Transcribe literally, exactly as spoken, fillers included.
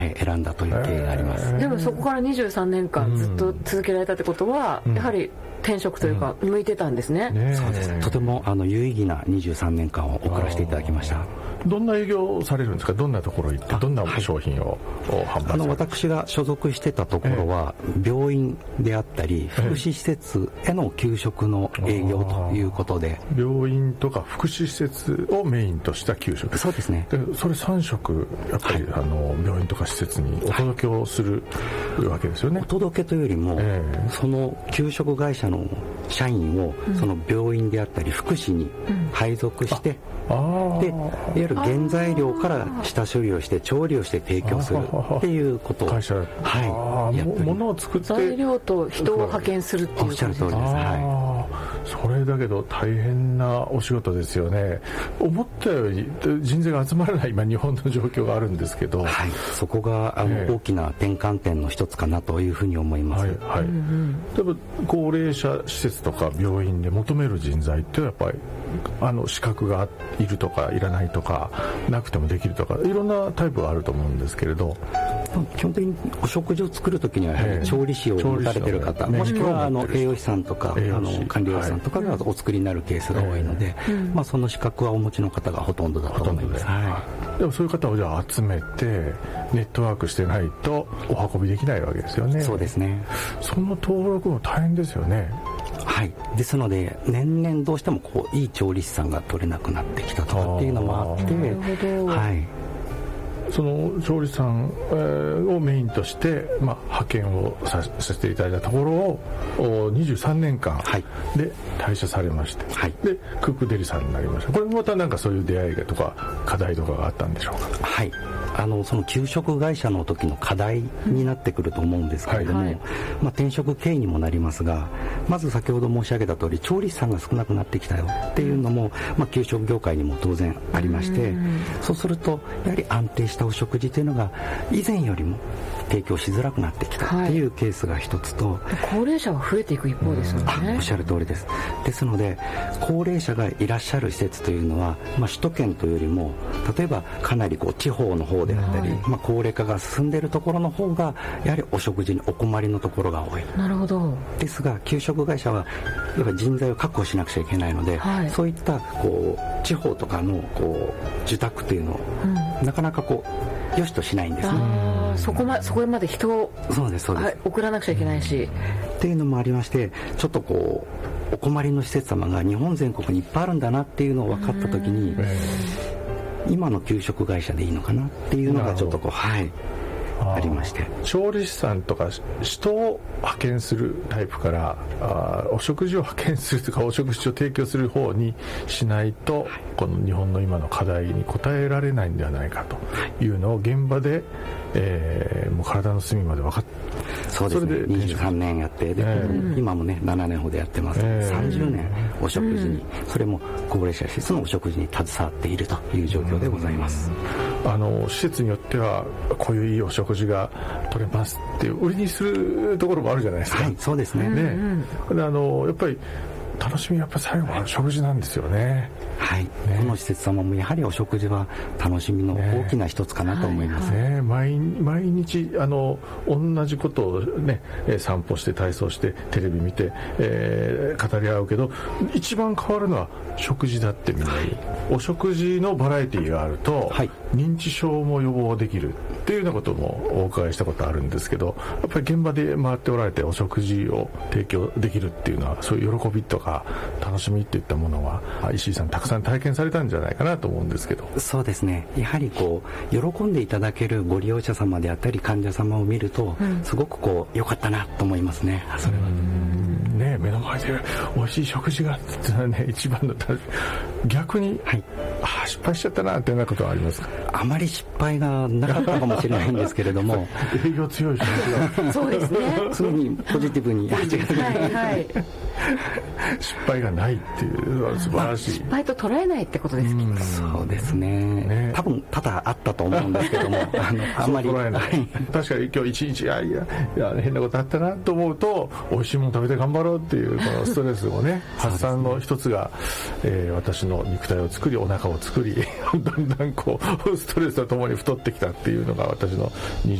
選んだという経緯があります。 でもそこからにじゅうさんねんかんずっと続けられたってことは、うん、やはり転職というか向いてたんですね。 うんね、そうです。とてもあの有意義なにじゅうさんねんかんを送らせていただきました。 どんな営業をされるんですか？どんなところ行ってどんな商品を、はい、販売される？あの私が所属してたところは、えー、病院であったり福祉施設への給食の営業ということで、 病院とか福祉施設をメインとした給食。 そうですね。 でそれさん食やっぱり、はい、あの病院とか施設にお届けをする、はい、わけですよね。 お届けというよりも、えー、その給食会社の社員を、うん、その病院であったり福祉に配属して、うん、でいわゆる原材料から下処理をして調理をして提供するっていうことを会社、 はい、やってる。 物を作って材料と人を派遣するっていう。 おっしゃる通りです。はい、それだけど大変なお仕事ですよね。思ったより人材が集まらない今日本の状況があるんですけど、 はい、そこがあの、えー、大きな転換点の一つかなというふうに思います。 はいはい、うん、例えば高齢者施設とか病院で求める人材ってやっぱりあの資格がいるとかいらないとかなくてもできるとかいろんなタイプがあると思うんですけれど、 基本的にお食事を作るときにはやはり調理師を持たれている方、もしくはあの栄養士さんとかあの管理栄養士さんとかがお作りになるケースが多いので、まあ、その資格はお持ちの方がほとんどだと思います。はい、 でもそういう方をじゃあ集めてネットワークしてないとお運びできないわけですよね。 そうですね。 その登録も大変ですよね。 はい、ですので年々どうしてもこういい調理師さんが取れなくなってきたとかっていうのもあって、はい、 その調理師さんをメインとして、まあ、派遣をさせていただいたところをにじゅうさんねんかんで退社されまして、はい、でクックデリさんになりました。これもまたなんかそういう出会いとか課題とかがあったんでしょうか？ はい、あのその給食会社の時の課題になってくると思うんですけれども、はいはい、まあ、転職経緯にもなりますが、まず先ほど申し上げた通り調理師さんが少なくなってきたよっていうのも、まあ、給食業界にも当然ありまして、うん、そうするとやはり安定したお食事というのが以前よりも提供しづらくなってきたっていうケースが一つと、はい、 高齢者は増えていく一方ですよね。 あ、おっしゃる通りです。ですので高齢者がいらっしゃる施設というのは、まあ、首都圏というよりも例えばかなりこう地方の方であったり、はい、まあ、高齢化が進んでいるところの方がやはりお食事にお困りのところが多い。 なるほど。 ですが給食会社はやっぱり人材を確保しなくちゃいけないので、はい、そういったこう地方とかのこう受託というのを、うん、なかなかこう良しとしないんですね。 あ、そこまそこまで人をそうですそうです、はい、 送らなくちゃいけないし、 っていうのもありまして、ちょっとこうお困りの施設様が日本全国にいっぱいあるんだなっていうのを分かった時に、今の給食会社でいいのかなっていうのがちょっとこう、はい、ありまして、 調理師さんとか人を派遣するタイプからあお食事を派遣するとかお食事を提供する方にしないと、はい、この日本の今の課題に応えられないんではないかというのを現場で、えー、もう体の隅まで分かって、 そうですね、それでにじゅうさんねんやってで、えー、今もねななねんほどやってます、えー、さんじゅうねんお食事に、うん、それも高齢者施設のお食事に携わっているという状況でございます。 うん、あの施設によってはこういういいお食事が取れますっていう売りにするところもあるじゃないですか。 はい、そうですね。ね、 うん、であのやっぱり楽しみはやっぱり最後は食事なんですよね。 はい、ね、この施設様もやはりお食事は楽しみの大きな一つかなと思います。 ね、はいはい、毎, 毎日あの同じことを、ね、散歩して体操してテレビ見て、えー、語り合うけど一番変わるのは食事だってみんなに、お食事のバラエティーがあると、はい、認知症も予防できるっていうようなこともお伺いしたことあるんですけど、やっぱり現場で回っておられてお食事を提供できるっていうのはそういう喜びとか楽しみっていったものは石井さんたくさん体験されたんじゃないかなと思うんですけど。 そうですね、やはりこう喜んでいただけるご利用者様であったり患者様を見ると、うん、すごくこう良かったなと思いますね。それはね、目の前で美味しい食事がっていうのはね一番の逆に、はい、あ失敗しちゃったなっていうようなことはありますか？ あまり失敗がなかったかもしれないんですけれども営業強い人そうですね、 常にポジティブにはいはい失敗がないっていう素晴らしい、 失敗と捉えないってことですきっと。 そうですね、ね、多分多々あったと思うんですけどもあのあんまり捉えない、確かに今日一日いやいやいや変なことあったなと思うと美味しいもの食べて頑張ろうっていうこのストレスをね発散の一つが、えー、私の肉体を作りお腹を作りだんだんこうストレスとともに太ってきたっていうのが私のにじゅう